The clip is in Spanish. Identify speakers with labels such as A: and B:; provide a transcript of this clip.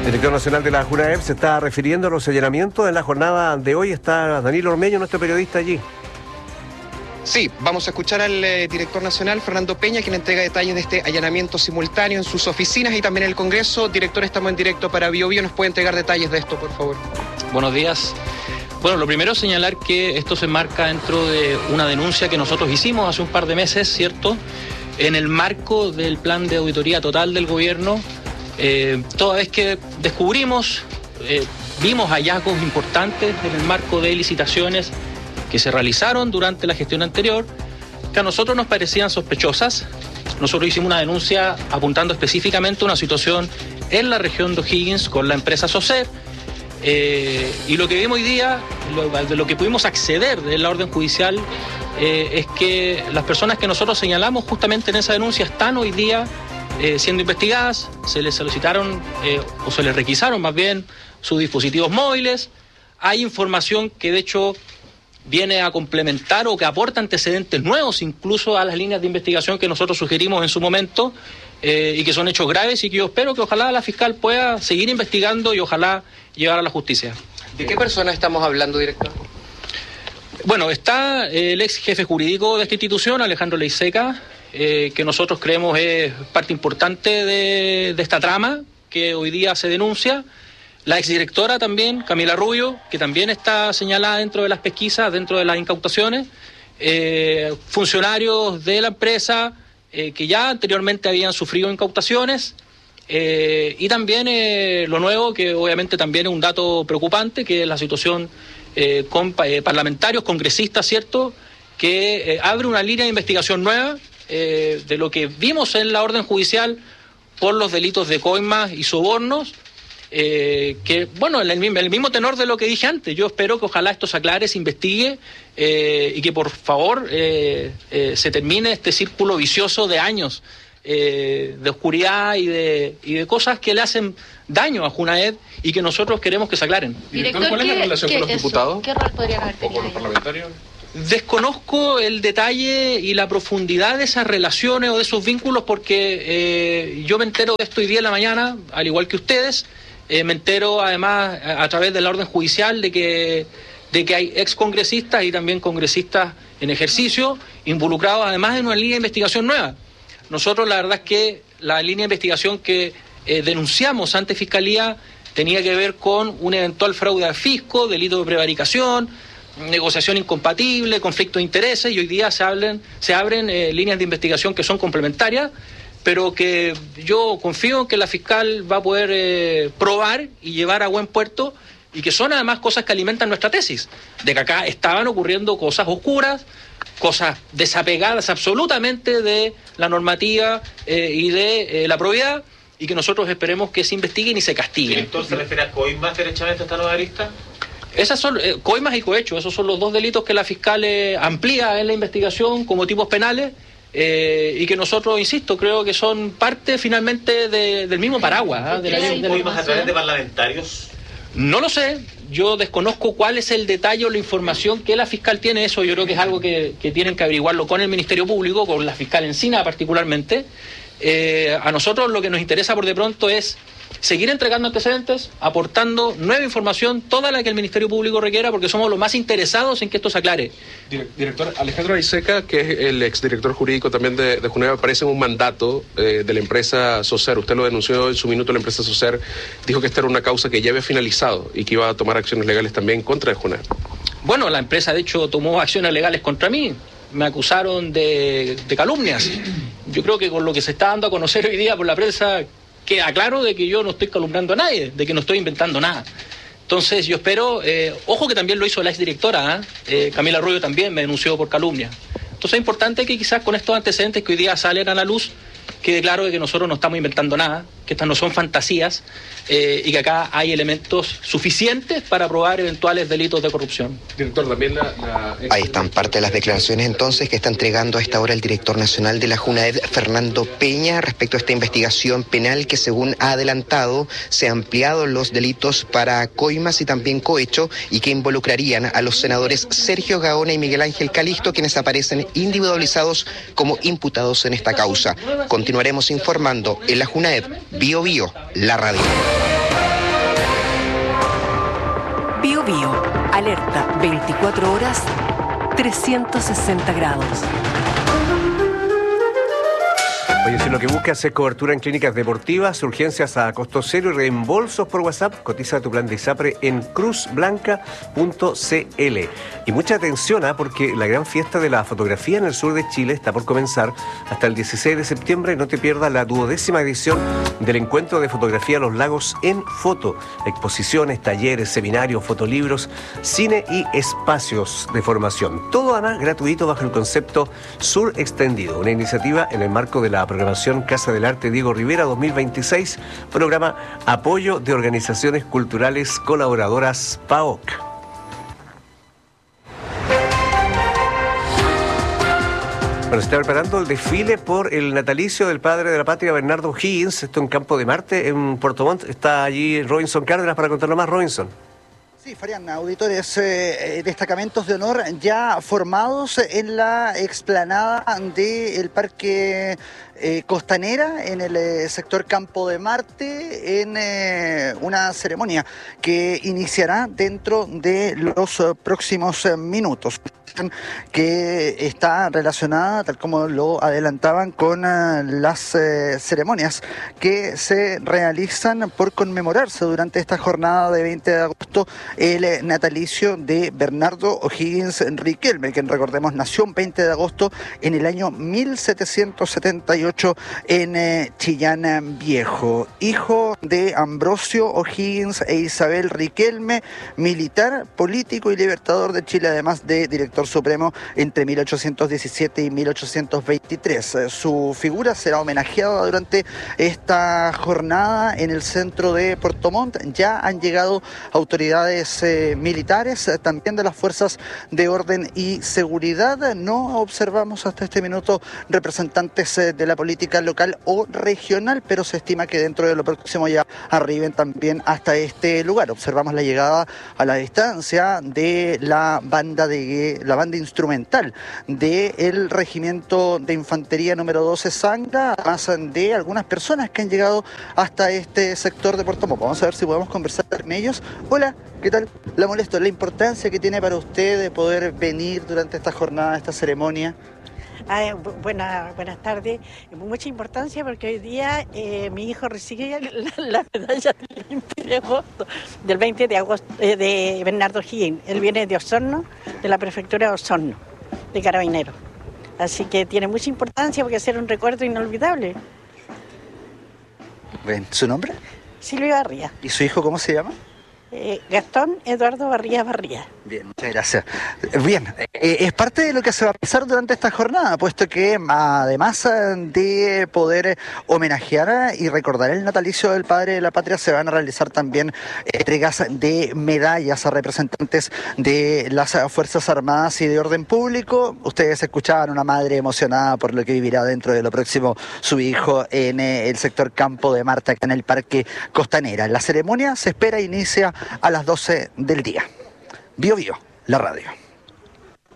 A: Director nacional de la Junaed se está refiriendo a los allanamientos. En la jornada de hoy está Danilo Ormeño, nuestro periodista allí.
B: Sí, vamos a escuchar al director nacional, Fernando Peña, quien entrega detalles de este allanamiento simultáneo en sus oficinas y también en el Congreso. Director, estamos en directo para BioBio. ¿Nos puede entregar detalles de esto, por favor?
C: Buenos días. Bueno, lo primero es señalar que esto se enmarca dentro de una denuncia que nosotros hicimos hace un par de meses, ¿cierto? En el marco del plan de auditoría total del gobierno, toda vez que descubrimos, vimos hallazgos importantes en el marco de licitaciones que se realizaron durante la gestión anterior, que a nosotros nos parecían sospechosas. Nosotros hicimos una denuncia apuntando específicamente a una situación en la región de O'Higgins con la empresa SOSER, y lo que vimos hoy día, de lo que pudimos acceder de la orden judicial, es que las personas que nosotros señalamos justamente en esa denuncia están hoy día siendo investigadas. Se les solicitaron o se les requisaron más bien sus dispositivos móviles. Hay información que de hecho viene a complementar o que aporta antecedentes nuevos incluso a las líneas de investigación que nosotros sugerimos en su momento, y que son hechos graves y que yo espero que ojalá la fiscal pueda seguir investigando y ojalá llevar a la justicia.
B: ¿De qué personas estamos hablando, director?
C: Bueno, está el ex jefe jurídico de esta institución, Alejandro Leiseca, que nosotros creemos es parte importante de esta trama que hoy día se denuncia. La exdirectora también, Camila Rubio, que también está señalada dentro de las pesquisas, dentro de las incautaciones. Funcionarios de la empresa que ya anteriormente habían sufrido incautaciones. Y también lo nuevo, que obviamente también es un dato preocupante, que es la situación con parlamentarios, congresistas, ¿cierto?, que abre una línea de investigación nueva de lo que vimos en la orden judicial por los delitos de coimas y sobornos, que, bueno, el mismo tenor de lo que dije antes. Yo espero que ojalá esto se aclare, se investigue, y que por favor se termine este círculo vicioso de años de oscuridad y de cosas que le hacen daño a Junaed y que nosotros queremos que se aclaren.
D: Director, ¿cuál es la relación con los diputados?
E: ¿Qué rol podrían haber
D: ¿O
E: tenido
D: con los
E: ellos?
D: parlamentarios?
C: Desconozco el detalle y la profundidad de esas relaciones o de esos vínculos, porque yo me entero de esto hoy día en la mañana, al igual que ustedes. Me entero además a través de la orden judicial de que hay excongresistas y también congresistas en ejercicio involucrados además en una línea de investigación nueva. Nosotros la verdad es que la línea de investigación que denunciamos ante Fiscalía tenía que ver con un eventual fraude al fisco, delito de prevaricación, negociación incompatible, conflicto de intereses, y hoy día se abren líneas de investigación que son complementarias, pero que yo confío en que la fiscal va a poder probar y llevar a buen puerto, y que son además cosas que alimentan nuestra tesis, de que acá estaban ocurriendo cosas oscuras, cosas desapegadas absolutamente de la normativa y de la probidad, y que nosotros esperemos que se investiguen y se castiguen.
F: ¿Director se refiere a coimas derechamente a esta nueva lista?
C: Esas son coimas y cohecho, esos son los dos delitos que la fiscal amplía en la investigación como tipos penales, y que nosotros, insisto, creo que son parte finalmente del mismo paraguas. De la
F: ¿Coimas a través de parlamentarios?
C: No lo sé, yo desconozco cuál es el detalle o la información que la fiscal tiene. Eso yo creo que es algo que tienen que averiguarlo con el Ministerio Público, con la fiscal Encina particularmente. A nosotros lo que nos interesa por de pronto es seguir entregando antecedentes, aportando nueva información, toda la que el Ministerio Público requiera, porque somos los más interesados en que esto se aclare.
D: Director, Alejandro Leiseca, que es el exdirector jurídico también de Junaed, aparece en un mandato de la empresa SOSER. Usted lo denunció en su minuto. La empresa SOSER dijo que esta era una causa que ya había finalizado y que iba a tomar acciones legales también contra Junaed.
C: Bueno, la empresa de hecho tomó acciones legales contra mí. Me acusaron de calumnias. Yo creo que con lo que se está dando a conocer hoy día por la prensa queda claro de que yo no estoy calumniando a nadie, de que no estoy inventando nada. Entonces yo espero, ojo que también lo hizo la exdirectora, Camila Rubio también me denunció por calumnia. Entonces es importante que quizás con estos antecedentes que hoy día salen a la luz, quede claro de que nosotros no estamos inventando nada, que estas no son fantasías, y que acá hay elementos suficientes para probar eventuales delitos de corrupción.
D: Director, también
G: Ahí están parte de las declaraciones entonces que está entregando a esta hora el director nacional de la Junaed, Fernando Peña, respecto a esta investigación penal que, según ha adelantado, se han ampliado los delitos para coimas y también cohecho, y que involucrarían a los senadores Sergio Gaona y Miguel Ángel Calisto, quienes aparecen individualizados como imputados en esta causa. Continuaremos informando en la Junaed. BioBio, la radio.
E: Bío Bío, alerta 24 horas, 360 grados.
A: Oye, si lo que buscas es cobertura en clínicas deportivas, urgencias a costo cero y reembolsos por WhatsApp, cotiza tu plan de ISAPRE en cruzblanca.cl. Y mucha atención, porque la gran fiesta de la fotografía en el sur de Chile está por comenzar hasta el 16 de septiembre. No te pierdas la 12ª edición del encuentro de fotografía Los Lagos en Foto. Exposiciones, talleres, seminarios, fotolibros, cine y espacios de formación. Todo además gratuito bajo el concepto Sur Extendido, una iniciativa en el marco de la programación Casa del Arte Diego Rivera 2026, programa Apoyo de Organizaciones Culturales Colaboradoras PAOC. Bueno, se está preparando el desfile por el natalicio del padre de la patria, Bernardo O'Higgins, esto en Campo de Marte, en Puerto Montt. Está allí Robinson Cárdenas para contarlo más. Robinson.
H: Sí, Fabián, auditores, destacamentos de honor ya formados en la explanada del Parque Costanera, en el sector Campo de Marte, en una ceremonia que iniciará dentro de los próximos minutos, que está relacionada, tal como lo adelantaban, con las ceremonias que se realizan por conmemorarse durante esta jornada de 20 de agosto el natalicio de Bernardo O'Higgins Riquelme, quien, recordemos, nació el 20 de agosto en el año 1778 en Chillán Viejo. Hijo de Ambrosio O'Higgins e Isabel Riquelme, militar, político y libertador de Chile, además de director supremo entre 1817 y 1823. Su figura será homenajeada durante esta jornada en el centro de Puerto Montt. Ya han llegado autoridades militares, también de las fuerzas de orden y seguridad. No observamos hasta este minuto representantes de la política local o regional, pero se estima que dentro de lo próximo ya arriben también hasta este lugar. Observamos la llegada a la distancia de la banda instrumental del Regimiento de Infantería número 12 Sangra, además de algunas personas que han llegado hasta este sector de Puerto Montt. Vamos a ver si podemos conversar con ellos. Hola, ¿qué tal? La molesto. La importancia que tiene para usted de poder venir durante esta jornada, esta ceremonia.
I: Buenas tardes. Mucha importancia porque hoy día mi hijo recibe la medalla del 20 de agosto de Bernardo O'Higgins. Él viene de Osorno, de la prefectura de Osorno, de Carabineros. Así que tiene mucha importancia porque hacer un recuerdo inolvidable.
H: Bien, ¿su nombre?
I: Silvia Barría.
H: ¿Y su hijo cómo se llama?
I: Gastón Eduardo Barría Barría.
H: Bien, muchas gracias. Bien, es parte de lo que se va a pasar durante esta jornada, puesto que además de poder homenajear y recordar el natalicio del padre de la patria, se van a realizar también entregas de medallas a representantes de las Fuerzas Armadas y de orden público. Ustedes escuchaban una madre emocionada por lo que vivirá dentro de lo próximo su hijo en el sector Campo de Marte, acá en el Parque Costanera. La ceremonia se espera inicia a las 12 del día. Bío Bío, la radio.